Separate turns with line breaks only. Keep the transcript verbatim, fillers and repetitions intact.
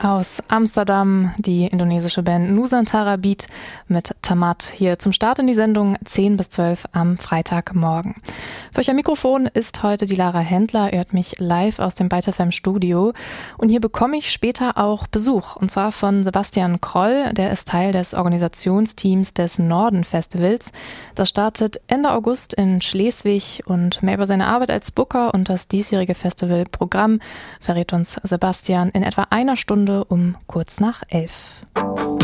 Aus Amsterdam die indonesische Band Nusantara Beat mit Tamat hier zum Start in die Sendung zehn bis zwölf am Freitagmorgen. Für euch am Mikrofon ist heute die Lara Händler. Ihr hört mich live aus dem Byte F M Studio und hier bekomme ich später auch Besuch und zwar von Sebastian Kroll. Der ist Teil des Organisationsteams des Norden Festivals. Das startet Ende August in Schleswig und mehr über seine Arbeit als Booker und das diesjährige Festivalprogramm verrät uns Sebastian in etwa einer Stunde um kurz nach elf.